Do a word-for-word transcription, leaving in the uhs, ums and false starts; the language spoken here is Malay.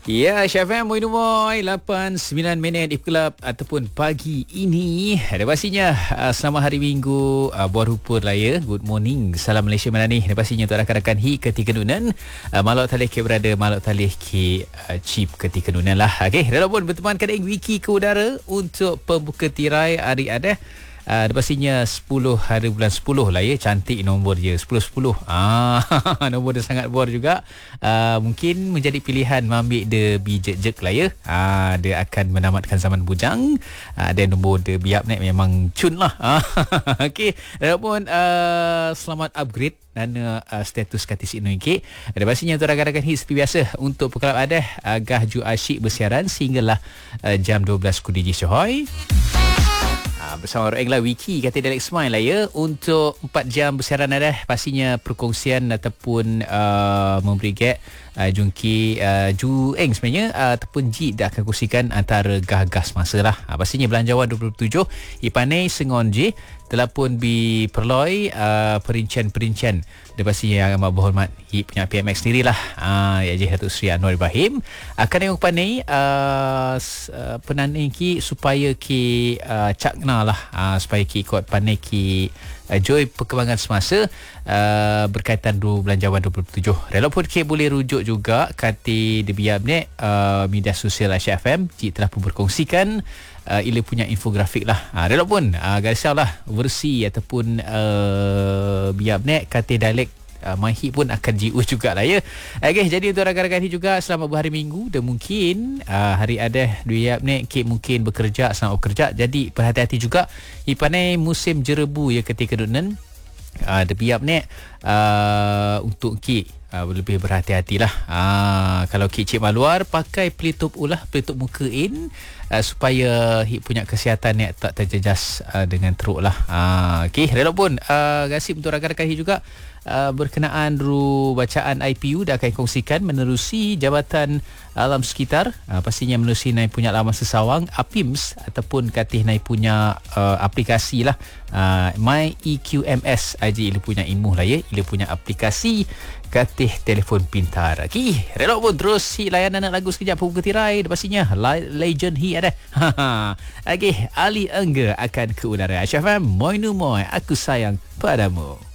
Ya, Syafam Moin Umoy lapan sembilan minit If Club ataupun pagi ini. Ada pastinya uh, selamat hari Minggu, uh, buat rupa lah ya. Good morning, salam Malaysia mana ni. Ada pastinya untuk rakan-rakan hi ketika nunan, uh, malak talih ke berada, malak talih ke uh, chip ketika nunan lah. Okey, dah pun berteman kadang wiki ke udara untuk pembuka tirai hari ada. Uh, pastinya sepuluh hari bulan sepuluh lah ya. Cantik nombor je sepuluh sepuluh. Ah, nombor dia sangat bor juga. Uh, mungkin menjadi pilihan mengambil the bijek-jek lah ya. Ah, dia akan menamatkan zaman bujang. Uh, dan nombor the biap ni memang cun lah. Ah, okey. Walaupun uh, selamat upgrade dan uh, status katis ini okay. Ada pastinya untuk rakan-rakan hit seperti biasa untuk pekelab ada agah ju asyik bersiaran sehinggalah uh, jam dua belas ku D J Sohoy. Bersama Roeng lah Wiki kata Dalek Smile lah ya untuk empat jam bersiaran ada pastinya perkongsian ataupun uh, memberi gap uh, jungki uh, Jueng sebenarnya uh, ataupun Ji dah akan kongsikan antara gah-gas masa lah. Uh, pastinya belanjawan dua puluh tujuh Ipanai Sengon J telah pun diperloi uh, perincian-perincian dia pastinya yang amat berhormat Hip punya P M X sendirilah uh, ya Encik Datuk Seri Anwar Ibrahim akan yang panai uh, uh, penanding ki supaya ki uh, cakna lah uh, supaya ki ikut pandai ki uh, joy perkembangan semasa uh, berkaitan du belanjawan dua puluh tujuh. Walaupun ki boleh rujuk juga kata di biar ni uh, media sosial Aisyah F M Cik telah pun berkongsikan Uh, ia punya infografik lah. Ha, dah pun uh, garisau lah versi ataupun uh, biar ni kata dialek uh, Mahi pun akan G U jugalah ya. Okay, jadi untuk rakan-rakan ni juga selamat berhari Minggu dan mungkin uh, hari ada biar ni Kek mungkin bekerja selamat bekerja. Jadi berhati-hati juga ipanai musim jerebu ya ketika dunan. Uh, the biar ni uh, untuk Kek Uh, lebih berhati-hatilah. Uh, kalau kicik maluar pakai pelitup ulah, pelitup muka in uh, supaya hip punya kesihatan ni tak terjejas uh, dengan teruk lah. Uh, Okey, rela pun uh, gasip untuk rakan-rakan hip juga uh, berkenaan ru bacaan I P U dah akan kongsikan menerusi Jabatan Alam Sekitar. Uh, pastinya menerusi naik punya laman sesawang A P I M S ataupun katih naik punya uh, aplikasi lah. Uh, My E Q M S aja ia punya imuh lah ya. Ia punya aplikasi katih telefon pintar. Okey, rela pun terus si layanan lagu sekejap pembuka tirai pastinya legend hi ada. Okey, Ali Angga akan ke udara. Aisyah F M, Moin Umoy, aku sayang padamu.